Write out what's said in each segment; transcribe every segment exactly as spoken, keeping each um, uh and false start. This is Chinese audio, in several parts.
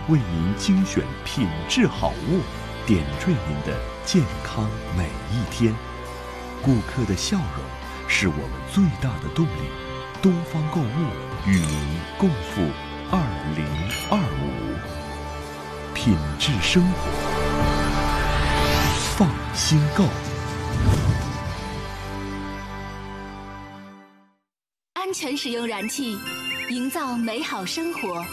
为您精选品质好物，点缀您的健康每一天。顾客的笑容是我们最大的动力。东方购物与您共赴二零二五，品质生活，放心购。 安全使用燃气，营造美好生活。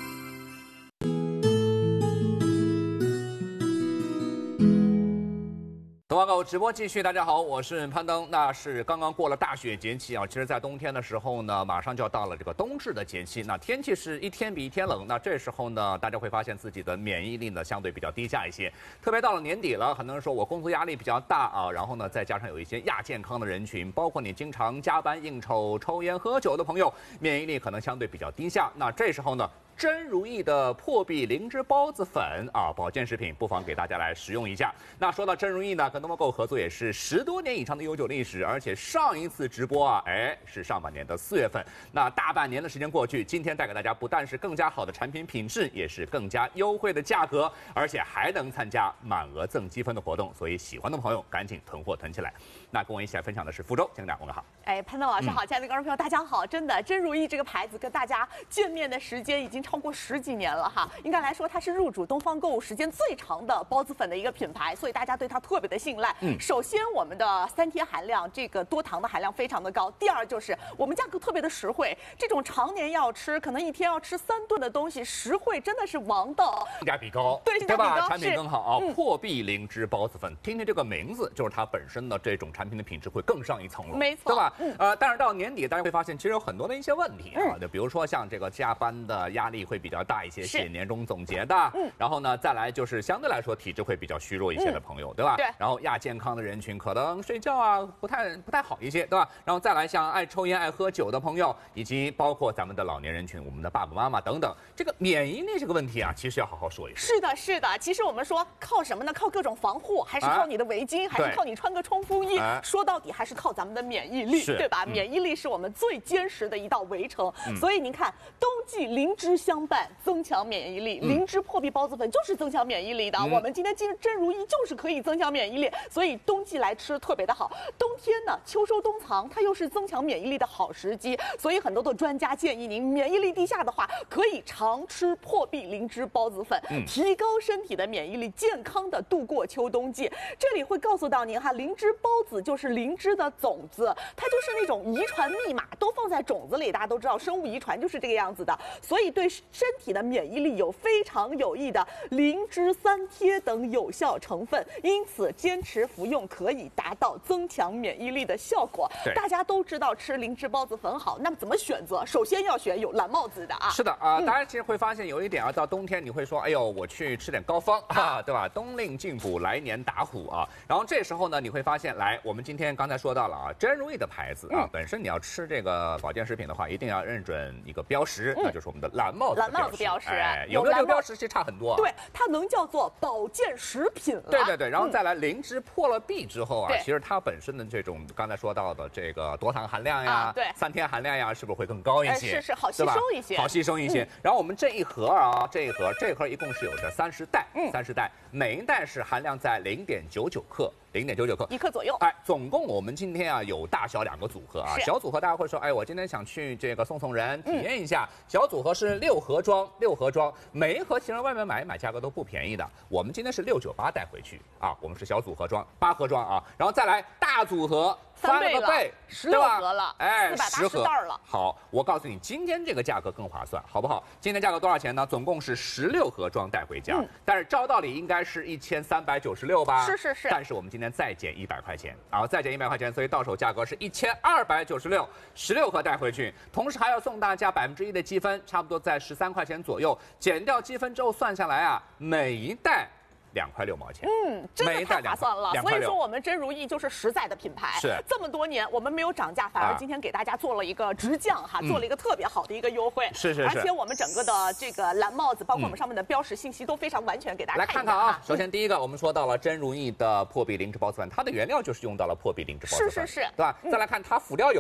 东方购物直播继续，大家好，我是攀登。那是刚刚过了大雪节气啊，其实，在冬天的时候呢，马上就要到了这个冬至的节气。那天气是一天比一天冷，那这时候呢，大家会发现自己的免疫力呢相对比较低下一些。特别到了年底了，很多人说我工作压力比较大啊，然后呢，再加上有一些亚健康的人群，包括你经常加班应酬、抽烟喝酒的朋友，免疫力可能相对比较低下。那这时候呢，真如意的破壁灵芝孢子粉啊，保健食品不妨给大家来食用一下。那说到真如意呢，跟东方购物合作也是十多年以上的悠久历史，而且上一次直播啊，哎是上半年的四月份。那大半年的时间过去，今天带给大家不但是更加好的产品品质，也是更加优惠的价格，而且还能参加满额赠积分的活动。所以喜欢的朋友赶紧囤货囤起来。那跟我一起来分享的是福州，请大家问个好。 哎，潘登老师好，亲爱的观众朋友，大家好！真的，真如意这个牌子跟大家见面的时间已经超过十几年了哈。应该来说，它是入主东方购物时间最长的孢子粉的一个品牌，所以大家对它特别的信赖。嗯，首先我们的三天含量，这个多糖的含量非常的高。第二就是我们价格特别的实惠，这种常年要吃，可能一天要吃三顿的东西，实惠真的是王道， 性价比高， 对，性价比高， 对吧？产品更好啊！嗯、破壁灵芝孢子粉，听听这个名字，就是它本身的这种产品的品质会更上一层楼， 没错， 对吧？嗯、呃，但是到年底，大家会发现其实有很多的一些问题啊，就、嗯、比如说像这个加班的压力会比较大一些，写年终总结的，嗯，然后呢，再来就是相对来说体质会比较虚弱一些的朋友，嗯、对吧？ 对。 然后亚健康的人群可能睡觉啊不太不太好一些，对吧？然后再来像爱抽烟爱喝酒的朋友，以及包括咱们的老年人群，我们的爸爸妈妈等等，这个免疫力这个问题啊，其实要好好说一说。 是的，是的。其实我们说靠什么呢？靠各种防护，还是靠你的围巾，啊、还是靠你穿个冲锋衣？啊、说到底还是靠咱们的免疫力，对吧？嗯、免疫力是我们最坚实的一道围城。嗯、所以您看，冬季灵芝相伴，增强免疫力。嗯、灵芝破壁孢子粉就是增强免疫力的。嗯、我们今天真真如意就是可以增强免疫力，所以冬季来吃特别的好。冬天呢，秋收冬藏，它又是增强免疫力的好时机。所以很多的专家建议您，免疫力低下的话，可以常吃破壁灵芝孢子粉，嗯、提高身体的免疫力，健康的度过秋冬季。这里会告诉到您哈，灵芝孢子就是灵芝的种子，它就是那种遗传密码都放在种子里，大家都知道生物遗传就是这个样子的，所以对身体的免疫力有非常有益的灵芝三萜等有效成分，因此坚持服用可以达到增强免疫力的效果。大家都知道吃灵芝孢子粉好，那么怎么选择？首先要选有蓝帽子的啊。 是的啊，呃嗯、大家其实会发现有一点啊，到冬天你会说，哎呦，我去吃点膏方啊，对吧？冬令进补，来年打虎啊。然后这时候呢，你会发现，来，我们今天刚才说到了啊，真如意的牌子啊，嗯、本身你要吃这个保健食品的话，一定要认准一个标识，嗯、那就是我们的蓝帽子蓝帽子标识。 哎，有没有这个标识其实差很多、啊。 对，它能叫做保健食品了。 对对对，然后再来灵芝破了壁之后啊，嗯、其实它本身的这种刚才说到的这个多糖含量呀，啊、 对， 三天含量呀，是不是会更高一些？ 是是，好吸收一些， 好吸收一些。嗯、然后我们这一盒啊，这一盒这一盒一共是有着三十袋，嗯，三十袋，每一袋是含量在零点九九克。零点九九克， 一克左右。 哎，总共我们今天啊有大小两个组合啊。小组合大家会说，哎，我今天想去这个送送人，体验一下。嗯、小组合是六盒装，六盒装，每一盒其实外面买买价格都不便宜的。我们今天是六九八带回去啊，我们是小组合装，八盒装啊，然后再来大组合。 翻了个倍， 十六盒了， 哎， 十盒袋了。 好，我告诉你，今天这个价格更划算，好不好？今天价格多少钱呢？总共是十六盒装带回家，嗯、但是照道理应该是一千三百九十六吧？ 是是是。 但是我们今天再减一百块钱，啊，再减一百块钱，所以到手价格是一千二百九十六，十六盒带回去，同时还要送大家百分之一的积分，差不多在十三块钱左右。减掉积分之后算下来啊，每一袋。两块六毛钱， 嗯，真的太划算了。所以说我们真如意就是实在的品牌， 是这么多年我们没有涨价，反而今天给大家做了一个直降哈，啊、做了一个特别好的一个优惠。 是是是。 而且我们整个的这个蓝帽子，包括我们上面的标识信息都非常完全，给大家看一下。来看看啊，首先第一个我们说到了真如意的破壁灵芝孢子粉，它的原料就是用到了破壁灵芝孢子粉， 是是是， 对吧？再来看它辅料有吗？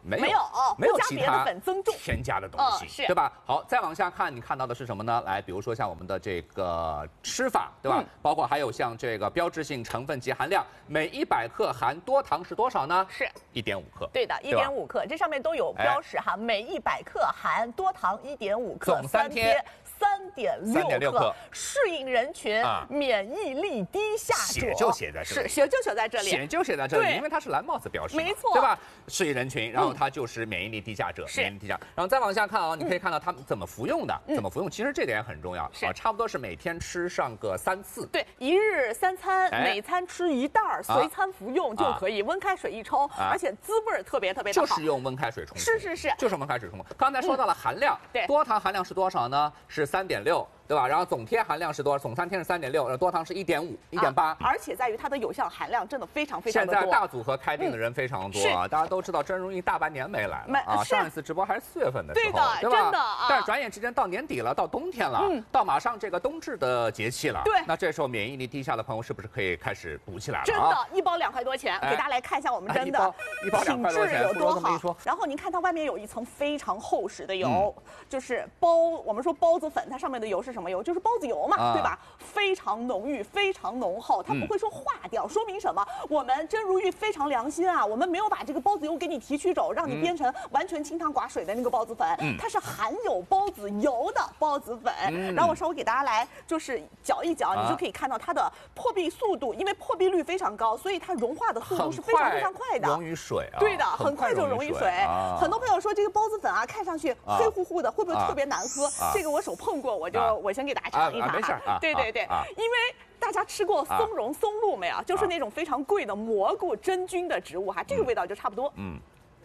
没有， 没有， 没有其他粉增重添加的东西， 嗯、是对吧？好，再往下看，你看到的是什么呢？来，比如说像我们的这个吃法，对吧？嗯、包括还有像这个标志性成分及含量，每一百克含多糖是多少呢？ 是一点五克。 对的，一点五克，这上面都有标识哈，哎、每一百克含多糖一点五克， 总三天。 三点六克，适应人群，啊、免疫力低下者， 写就写在这里， 是写就写在这里， 写就写在这里，因为它是蓝帽子标识， 没错， 对吧？适应人群，然后它就是免疫力低下者，嗯、免疫力低下，然后再往下看啊，你可以看到它怎么服用的，嗯、怎么服用，其实这点很重要啊，差不多是每天吃上个三次， 对，一日三餐，哎、每餐吃一袋儿，随餐服用就可以，温开水一冲，而且滋味特别特别的好，就是用温开水冲， 是是是， 就是温开水冲。刚才说到了含量，对，多糖含量是多少呢？是三点六。对吧？然后总贴含量是多少？总三天是三点六，多糖是一点五、一点八， 而且在于它的有效含量真的非常非常的多。 现在大组合开定的人非常多啊，嗯、大家都知道真如意大半年没来了啊，上一次直播还是四月份的时候， 对的， 对吧？ 真的啊。 但是转眼之间到年底了，到冬天了，嗯、到马上这个冬至的节气了， 对。 那这时候免疫力低下的朋友是不是可以开始补起来了？ 真的，一包两块多钱，给大家来看一下我们真的一包两块多钱有多好。然后您看它外面有一层非常厚实的油，就是包我们说包子粉，它上面的油是什么油？就是包子油。嘛，啊、对吧？非常浓郁，非常浓厚，它不会说化掉，嗯、说明什么？我们真如玉非常良心啊，我们没有把这个包子油给你提取走，让你变成完全清汤寡水的那个包子粉，嗯、它是含有包子油的包子粉。嗯、然后我稍微给大家来就是搅一搅，啊、你就可以看到它的破壁速度，因为破壁率非常高，所以它融化的速度是非常非常快的， 溶于水啊。 对的，很快就溶于水。啊、很多朋友说这个包子粉啊，看上去黑乎乎的，会不会特别难喝？啊、这个我手碰过，我就、啊、我先给大家尝一尝。 没事啊， 对对对，啊、因为大家吃过松茸、松露没有？就是那种非常贵的蘑菇真菌的植物哈，这个味道就差不多。嗯。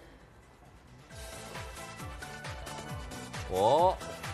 哦。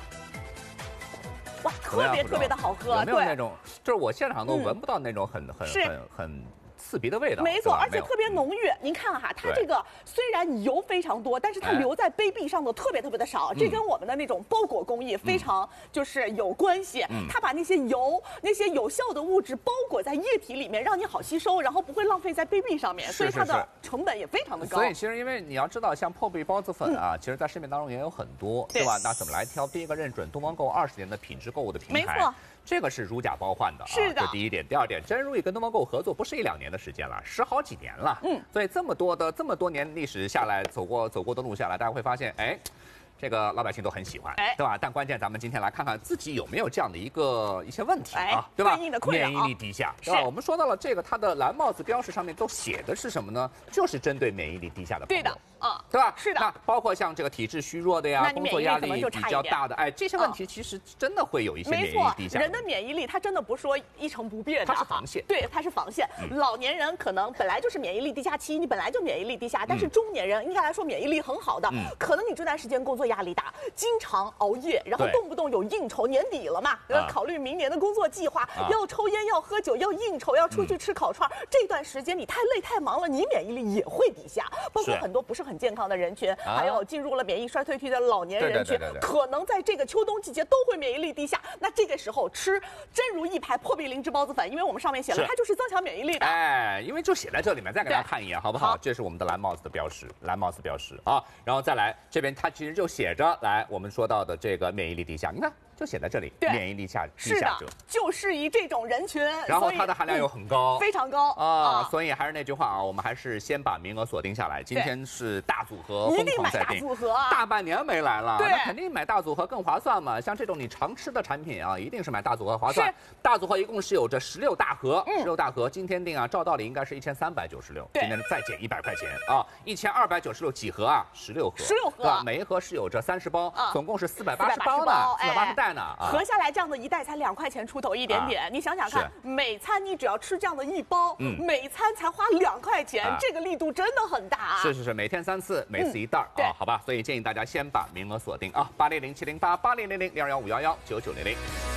哇，特别特别的好喝， 有没有那种？就是我现场都闻不到那种很很很很。刺鼻的味道， 没错，而且特别浓郁。您看哈，它这个虽然油非常多，但是它留在杯壁上的特别特别的少，这跟我们的那种包裹工艺非常就是有关系。它把那些油、那些有效的物质包裹在液体里面，让你好吸收，然后不会浪费在杯壁上面，所以它的成本也非常的高。 所以其实因为你要知道，像破壁包子粉啊，其实在市面当中也有很多，对吧？那怎么来挑？第一个认准东方购二十年的品质购物的平台， 没错。 这个是如假包换的， 是的， 这第一点。第二点，真如意跟东方购合作不是一两年的时间了，十好几年了。嗯，所以这么多的这么多年历史下来，走过走过的路下来，大家会发现，哎。这个老百姓都很喜欢，哎，对吧？但关键咱们今天来看看自己有没有这样的一个一些问题啊，对吧？免疫力低下，对吧？我们说到了这个，它的蓝帽子标识上面都写的是什么呢？就是针对免疫力低下的朋友， 对的，啊， 对吧？ 是的。 那包括像这个体质虚弱的呀，工作压力比较大的，哎，这些问题其实真的会有一些免疫力低下。 人的免疫力它真的不是说一成不变的， 它是防线， 对，它是防线。老年人可能本来就是免疫力低下期，你本来就免疫力低下，但是中年人应该来说免疫力很好的，可能你这段时间工作压力大，经常熬夜，然后动不动有应酬，年底了嘛，要考虑明年的工作计划，要抽烟，要喝酒，要应酬，要出去吃烤串。这段时间你太累太忙了，你免疫力也会低下。包括很多不是很健康的人群，还有进入了免疫衰退期的老年人群，可能在这个秋冬季节都会免疫力低下。那这个时候吃真如意牌破壁灵芝包子粉，因为我们上面写了，它就是增强免疫力的。 哎，因为就写在这里面，再给大家看一眼，好不好？这是我们的蓝帽子的标识，蓝帽子标识啊。然后再来这边，它其实就写着来我们说到的这个免疫力低下，你看就写在这里，免疫力下低下者， 就适宜这种人群。 然后它的含量又很高， 非常高啊。所以还是那句话啊，我们还是先把名额锁定下来。今天是大组合， 一定买大组合啊！ 大半年没来了，那肯定买大组合更划算嘛。像这种你常吃的产品啊，一定是买大组合划算。大组合一共是有着十六大盒，十六大盒，今天定啊，照道理应该是一千三百九十六，今天再减一百块钱啊，一千二百九十六几盒啊，十六盒， 十六盒， 每一盒是有着三十包，总共是四百八十包呢，四百八十袋呢， 合下来这样的一袋才两块钱出头一点点，你想想看，每餐你只要吃这样的一包，每餐才花两块钱，这个力度真的很大。 是是是，每天三次，每次一袋啊，好吧，所以建议大家先把名额锁定啊，八零零七零八八零零零零二幺五幺幺九九零零。